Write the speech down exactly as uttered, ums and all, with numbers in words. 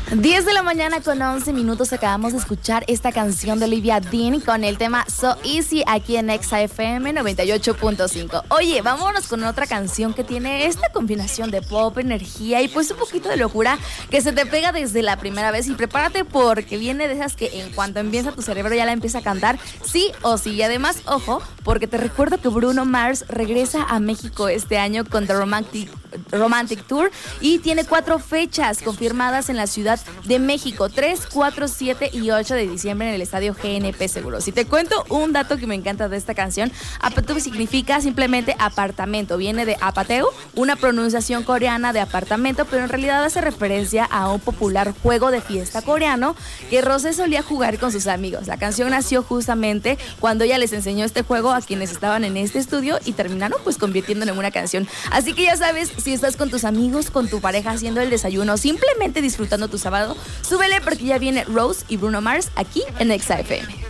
diez de la mañana con once minutos. Acabamos de escuchar esta canción de Olivia Dean con el tema So Easy aquí en Exa F M noventa y ocho punto cinco. Oye, vámonos con otra canción que tiene esta combinación de pop, energía y pues un poquito de locura que se te pega desde la primera vez. Y prepárate porque viene de esas que en cuanto empieza tu cerebro ya la empieza a cantar sí o sí. Y además, ojo, porque te recuerdo que Bruno Mars regresa a México este año con The Romantic Romantic Tour y tiene cuatro fechas confirmadas en la Ciudad de México, tres, cuatro, siete y ocho de diciembre en el estadio G N P Seguros. Si te cuento un dato que me encanta de esta canción, Apateu significa simplemente apartamento, viene de Apateu, una pronunciación coreana de apartamento, pero en realidad hace referencia a un popular juego de fiesta coreano que Rosé solía jugar con sus amigos. La canción nació justamente cuando ella les enseñó este juego a quienes estaban en este estudio y terminaron pues convirtiéndolo en una canción. Así que ya sabes, si estás con tus amigos, con tu pareja haciendo el desayuno, simplemente disfrutando tu sábado, súbele porque ya viene Rose y Bruno Mars aquí en Exa F M.